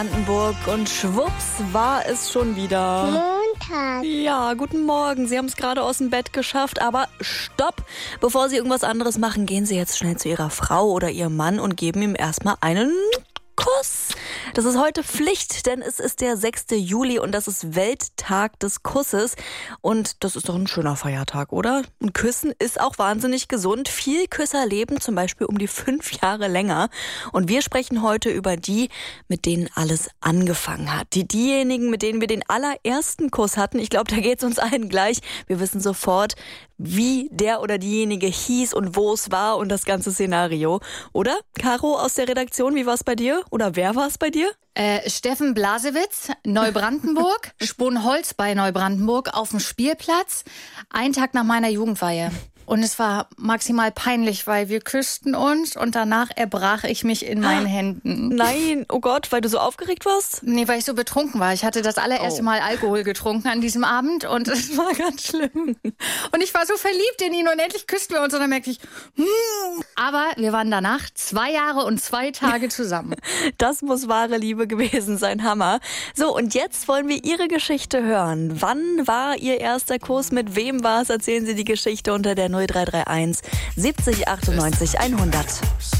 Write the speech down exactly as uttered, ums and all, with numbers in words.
Brandenburg und schwupps war es schon wieder. Montag. Ja, guten Morgen. Sie haben es gerade aus dem Bett geschafft, aber stopp! Bevor Sie irgendwas anderes machen, gehen Sie jetzt schnell zu Ihrer Frau oder Ihrem Mann und geben ihm erstmal einen Kuss. Das ist heute Pflicht, denn es ist der sechste Juli und das ist Welttag des Kusses. Und das ist doch ein schöner Feiertag, oder? Und Küssen ist auch wahnsinnig gesund. Viel Küsser leben zum Beispiel um die fünf Jahre länger. Und wir sprechen heute über die, mit denen alles angefangen hat. Die diejenigen, mit denen wir den allerersten Kuss hatten. Ich glaube, da geht es uns allen gleich. Wir wissen sofort, wie der oder diejenige hieß und wo es war und das ganze Szenario. Oder? Caro aus der Redaktion, wie war es bei dir? Oder wer war es bei dir? Äh, Steffen Blasewitz, Neubrandenburg, Sponholz bei Neubrandenburg auf dem Spielplatz, einen Tag nach meiner Jugendweihe. Und es war maximal peinlich, weil wir küssten uns und danach erbrach ich mich in meinen Händen. Nein, oh Gott, weil du so aufgeregt warst? Nee, weil ich so betrunken war. Ich hatte das allererste Oh. Mal Alkohol getrunken an diesem Abend und es war ganz schlimm. Und ich war so verliebt in ihn und endlich küssten wir uns und dann merkte ich, hm. Aber wir waren danach zwei Jahre und zwei Tage zusammen. Das muss wahre Liebe gewesen sein, Hammer. So, und jetzt wollen wir Ihre Geschichte hören. Wann war Ihr erster Kuss? Mit wem war es? Erzählen Sie die Geschichte unter der null drei drei eins siebzig achtundneunzig hundert.